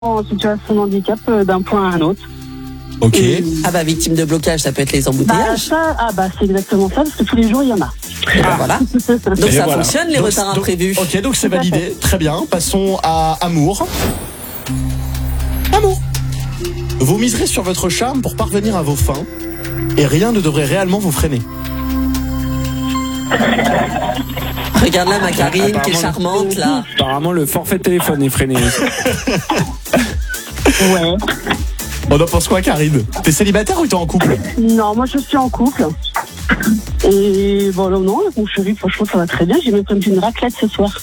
en situation de handicap d'un point à un autre. Ok. Ah bah victime de blocage, ça peut être les embouteillages. C'est exactement ça, parce que tous les jours il y en a. Voilà. Donc Et ça voilà. fonctionne, les retards imprévus. Ok, donc c'est validé. Très bien. Passons à Amour. Amour. Vous miserez sur votre charme pour parvenir à vos fins et rien ne devrait réellement vous freiner. Regarde là ma Karine, qui est Apparemment, charmante là. Apparemment, le forfait de téléphone est freiné. Ouais. On en pense quoi, Karine? T'es célibataire ou t'es en couple? Non, moi je suis en couple. Et bon, non, mon chéri, franchement, ça va très bien. J'ai même prévu une raclette ce soir.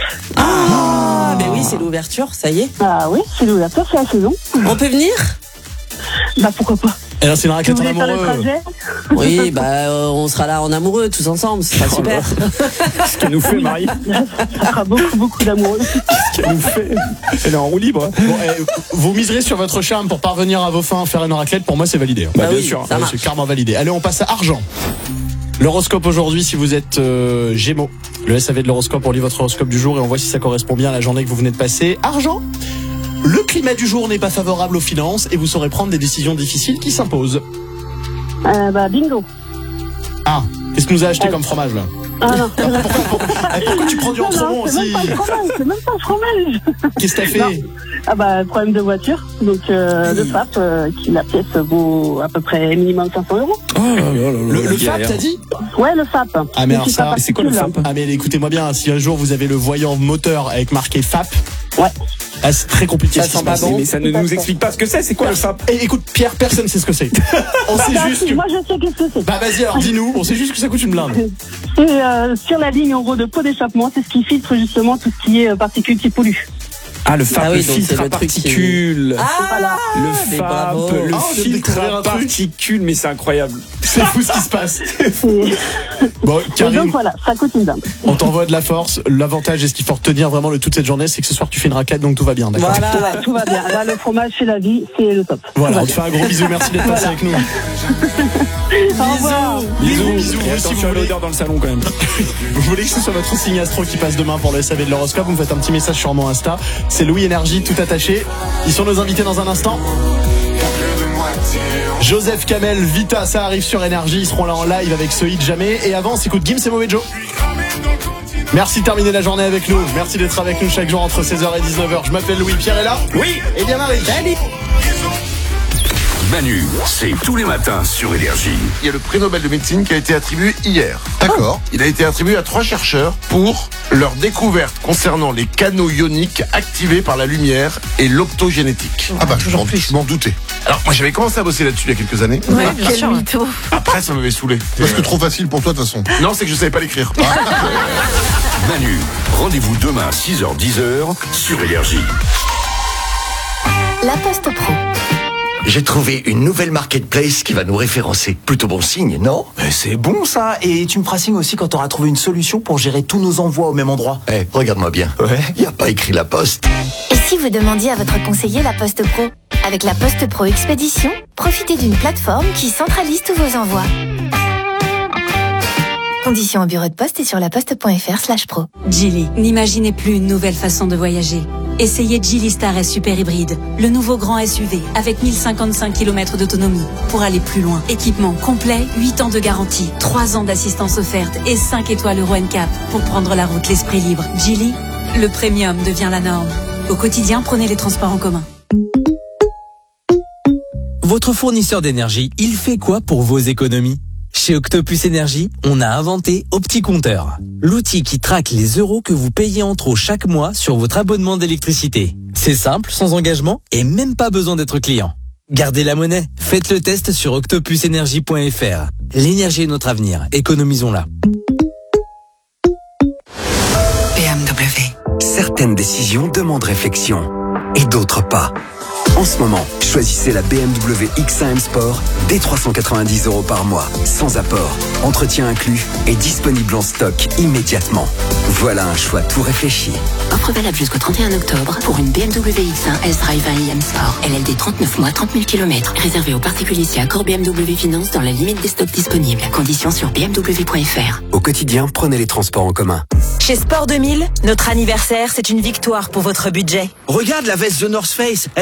Ah, mais oui, c'est l'ouverture, ça y est. Ah oui, c'est l'ouverture, c'est la saison. On peut venir? Bah pourquoi pas. Et là, c'est une Vous raquette en voulez faire le amoureux. trajet? Oui, on sera là en amoureux tous ensemble, ce sera super. Ce qu'elle nous fait, Marie. Ça fera beaucoup d'amoureux. Ce qu'elle nous fait. Elle est en roue libre. Bon, vous miserez sur votre charme pour parvenir à vos fins, faire une raclette. Pour moi, c'est validé. Bah, bien oui, sûr. ça marche. C'est clairement validé. Allez, on passe à argent. L'horoscope aujourd'hui, si vous êtes Gémeaux. Le SAV de l'horoscope, on lit votre horoscope du jour et on voit si ça correspond bien à la journée que vous venez de passer. Argent. Le climat du jour n'est pas favorable aux finances et vous saurez prendre des décisions difficiles qui s'imposent. Bingo. Ah, qu'est-ce que nous a acheté comme fromage là? Ah non, Pourquoi tu prends du Entremont c'est aussi? même pas le fromage. Qu'est-ce que t'as fait? Non. Problème de voiture. Donc, le FAP, qui la pièce vaut à peu près minimum 500 €. Oh là là là là, Le la FAP, galère. t'as dit? Ouais, le FAP. Ah, mais Le alors ça, FAP c'est quoi le particule. FAP? Ah mais écoutez-moi bien, si un jour vous avez le voyant moteur avec marqué FAP, Ouais. ah, c'est très compliqué Ça ce qui sent se pas passe. bon. Mais ça ne nous explique pas ce que c'est quoi le FAP? Et écoute Pierre, personne sait ce que c'est. On sait juste que... Moi, je sais qu'est-ce que c'est. Bah vas-y alors dis-nous, on sait juste que ça coûte une blinde. C'est sur la ligne en gros de pot d'échappement, c'est ce qui filtre justement tout ce qui est particules qui polluent. Ah, le FAP, Ah oui, le donc filtre c'est à le truc qui- particules. Voilà. Le mais FAP, bravo. le Ah, on vient de filtre découvrir à un truc. particules, mais c'est incroyable. C'est fou ce qui se passe. Bon Et donc Karine, voilà, ça coûte une dinde. on t'envoie de la force. L'avantage et ce qu'il faut retenir vraiment de toute cette journée, c'est que ce soir tu fais une raclette donc tout va bien, d'accord? Voilà. Ouais, tout va bien. Là, le fromage, c'est la vie, c'est le top. Voilà, on te fait un gros bisou, merci d'être passé avec nous. Au revoir. Bisous, Et si vous attention à voulez. l'odeur dans le salon quand même. Vous voulez que ce soit votre signe astro qui passe demain pour le SAV de l'horoscope, vous me faites un petit message sur mon Insta. C'est Louis Énergie, tout attaché. Ils sont nos invités dans un instant. Joseph Kamel, Vita, ça arrive sur Énergie. Ils seront là en live avec ce hit jamais. Et avant, on s'écoute Gims et Mauvais Joe. Merci de terminer la journée avec nous. Merci d'être avec nous chaque jour entre 16h et 19h. Je m'appelle Louis, Pierre est là. Oui. Et bien Marie. Salut. Manu, c'est tous les matins sur Énergie. Il y a le prix Nobel de médecine qui a été attribué hier. D'accord. Il a été attribué à 3 chercheurs pour leur découverte concernant les canaux ioniques activés par la lumière et l'optogénétique. Ah bah, je m'en doutais. Alors, moi, j'avais commencé à bosser là-dessus il y a quelques années. Ouais, quel mytho. Après, ça m'avait saoulé. Parce que trop facile pour toi, de toute façon. Non, c'est que je savais pas l'écrire. Manu, rendez-vous demain 6h-10h sur Énergie. La Poste Pro. J'ai trouvé une nouvelle marketplace qui va nous référencer. Plutôt bon signe, non? C'est bon ça. Et tu me feras signe aussi quand tu auras trouvé une solution pour gérer tous nos envois au même endroit. Eh, regarde-moi bien. Ouais. Y a pas écrit la poste. Et si vous demandiez à votre conseiller La Poste Pro? Avec La Poste Pro Expédition, profitez d'une plateforme qui centralise tous vos envois. Conditions au bureau de poste et sur laposte.fr/pro. Geely, n'imaginez plus une nouvelle façon de voyager. Essayez Geely Star S Super Hybride, le nouveau grand SUV avec 1055 km d'autonomie pour aller plus loin. Équipement complet, 8 ans de garantie, 3 ans d'assistance offerte et 5 étoiles Euro NCAP pour prendre la route l'esprit libre. Geely, le premium devient la norme. Au quotidien, prenez les transports en commun. Votre fournisseur d'énergie, il fait quoi pour vos économies? Chez Octopus Énergie, on a inventé OptiCompteur, l'outil qui traque les euros que vous payez en trop chaque mois sur votre abonnement d'électricité. C'est simple, sans engagement et même pas besoin d'être client. Gardez la monnaie, faites le test sur octopusenergie.fr. L'énergie est notre avenir, économisons-la. BMW. Certaines décisions demandent réflexion et d'autres pas. En ce moment, Choisissez la BMW X1 M Sport dès 390 € par mois, sans apport, entretien inclus et disponible en stock immédiatement. Voilà un choix tout réfléchi. Offre valable jusqu'au 31 octobre pour une BMW X1 S-Drive 1 IM Sport. LLD 39 mois, 30 000 km. Réservé aux particuliers si accord BMW Finance dans la limite des stocks disponibles. Conditions sur bmw.fr. Au quotidien, prenez les transports en commun. Chez Sport 2000, notre anniversaire, c'est une victoire pour votre budget. Regarde la veste The North Face.